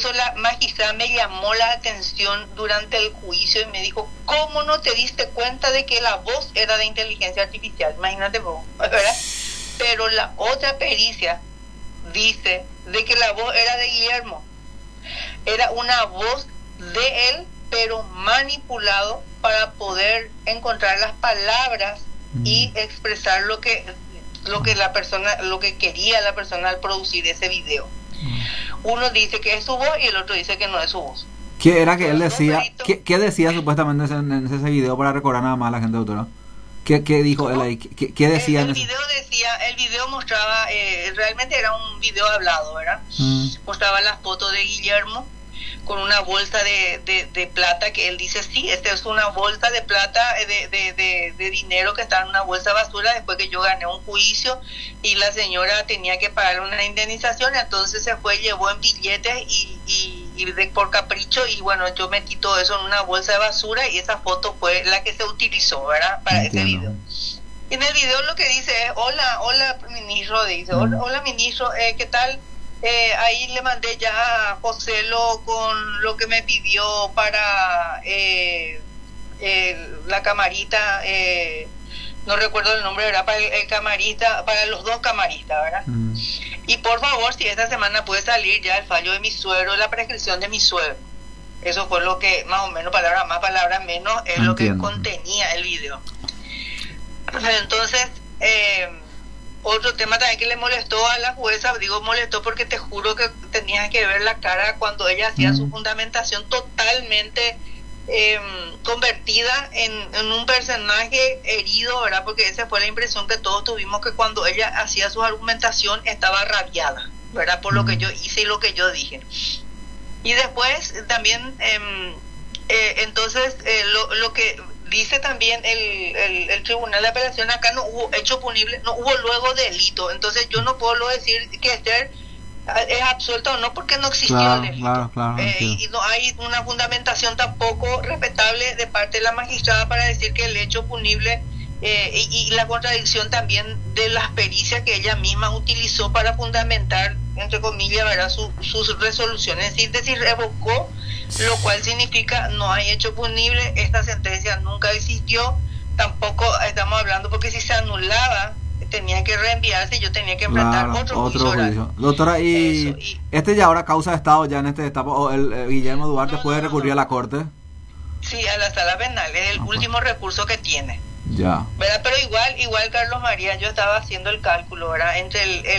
eso la magistrada me llamó la atención durante el juicio y me dijo, ¿cómo no te diste cuenta de que la voz era de inteligencia artificial? Imagínate vos, ¿verdad? Pero la otra pericia dice de que la voz era de Guillermo. Era una voz de él, pero manipulado para poder encontrar las palabras y expresar lo que la persona, lo que quería la persona al producir ese video. Uno dice que es su voz y el otro dice que no es su voz. ¿Qué era que él decía? ¿Qué decía supuestamente en ese video para recordar nada más a la gente, doctora? ¿Qué dijo él ahí? ¿Qué decía? El video mostraba, realmente era un video hablado, ¿verdad? Mostraba las fotos de Guillermo con una bolsa de plata, que él dice, sí, esta es una bolsa de plata, de dinero que está en una bolsa de basura después que yo gané un juicio y la señora tenía que pagar una indemnización, entonces se fue, llevó en billetes y por capricho, y bueno, yo metí todo eso en una bolsa de basura y esa foto fue la que se utilizó, ¿verdad? Para ese video. En el video lo que dice es, hola ministro, dice, hola ministro, ¿qué tal? Ahí le mandé ya a Joselo con lo que me pidió para la camarita, no recuerdo el nombre, ¿verdad? Para el camarista, para los dos camaristas, ¿verdad? Y por favor, si esta semana puede salir ya el fallo de mi suegro, la prescripción de mi suegro. Eso fue lo que, más o menos, palabras más, palabras menos, es lo que contenía el video. Entonces, otro tema también que le molestó a la jueza, digo molestó porque te juro que tenías que ver la cara cuando ella hacía su fundamentación totalmente convertida en un personaje herido, ¿verdad? Porque esa fue la impresión que todos tuvimos, que cuando ella hacía su argumentación estaba rabiada, ¿verdad? Por lo que yo hice y lo que yo dije. Y después también, entonces, lo que dice también el Tribunal de Apelación, acá no hubo hecho punible, no hubo luego delito. Entonces yo no puedo decir que Esther es absuelta o no, porque no existió el delito. Claro, y no hay una fundamentación tampoco respetable de parte de la magistrada para decir que el hecho punible, y la contradicción también de las pericias que ella misma utilizó para fundamentar, entre comillas, ¿verdad?, sus resoluciones. Es decir, revocó, lo cual significa no hay hecho punible, esta sentencia nunca existió, tampoco estamos hablando, porque si se anulaba tenía que reenviarse y yo tenía que enfrentar otro juicio. Doctora, y este ya ahora causa de estado, ya en esta etapa, o el Guillermo Duarte puede recurrir a la corte. Sí, a la sala penal, es el último recurso que tiene. Ya. ¿Verdad? Pero igual Carlos María, yo estaba haciendo el cálculo, ¿verdad? Entre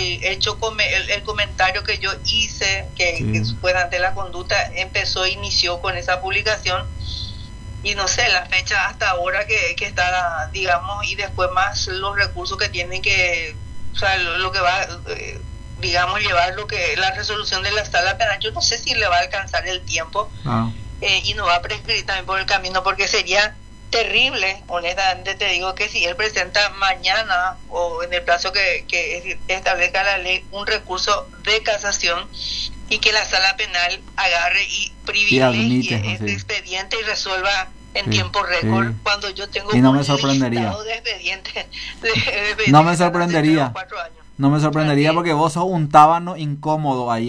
el comentario que yo hice, que fue ante la conducta, inició con esa publicación, y no sé, la fecha hasta ahora que está, digamos, y después más los recursos que tienen que, o sea, lo que va, digamos, llevar la resolución de la sala penal, yo no sé si le va a alcanzar el tiempo, y no va a prescribir también por el camino, porque sería terrible, honestamente te digo, que si él presenta mañana o en el plazo que establezca la ley un recurso de casación y que la sala penal agarre y privilegie este expediente y resuelva en tiempo récord, cuando yo tengo y no me sorprendería de expediente, no me sorprendería, no me sorprendería, porque vos sos un tábano incómodo ahí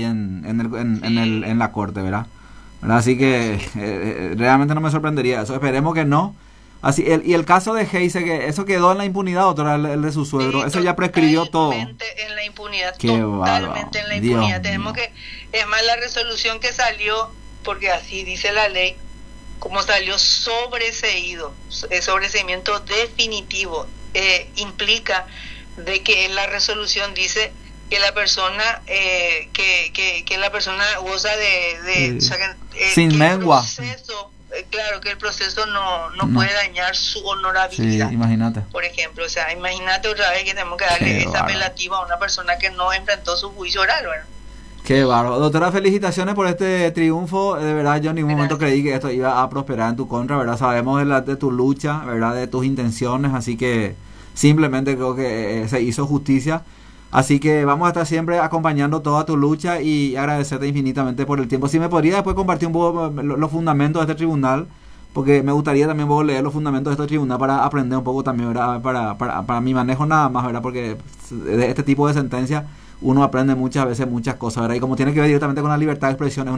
en la corte, ¿verdad? Así que realmente no me sorprendería eso, esperemos que no. Así, y el caso de Heise, que eso quedó en la impunidad, doctora, el de su suegro, eso ya prescribió todo. En la impunidad, totalmente en la impunidad. Tenemos que, es más, la resolución que salió, porque así dice la ley, como salió sobreseído, sobreseimiento definitivo, implica de que la resolución dice que la persona que la persona goza de o sea, sin mengua. Claro, que el proceso no puede dañar su honorabilidad. Sí, imagínate. Por ejemplo, o sea, imagínate otra vez que tenemos que darle esa apelativa a una persona que no enfrentó su juicio oral, ¿verdad? Qué bárbaro. Doctora, felicitaciones por este triunfo. De verdad, yo en ningún momento creí que esto iba a prosperar en tu contra, ¿verdad? Sabemos de tu lucha, ¿verdad? De tus intenciones, así que simplemente creo que se hizo justicia. Así que vamos a estar siempre acompañando toda tu lucha y agradecerte infinitamente por el tiempo. Si me podría después compartir un poco los fundamentos de este tribunal, porque me gustaría también leer los fundamentos de este tribunal para aprender un poco también, ¿verdad? Para mi manejo nada más, ¿verdad? Porque de este tipo de sentencias uno aprende muchas veces muchas cosas, ¿verdad? Y como tiene que ver directamente con la libertad de expresión, es